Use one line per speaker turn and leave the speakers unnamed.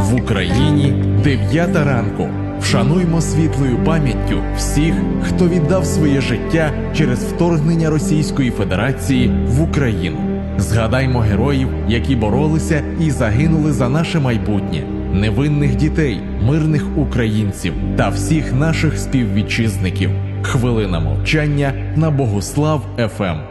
В Україні 9 ранку. Вшануймо світлою пам'яттю всіх, хто віддав своє життя через вторгнення Російської Федерації в Україну. Згадаймо героїв, які боролися і загинули за наше майбутнє, невинних дітей, мирних українців та всіх наших співвітчизників. Хвилина мовчання на Богослав ФМ.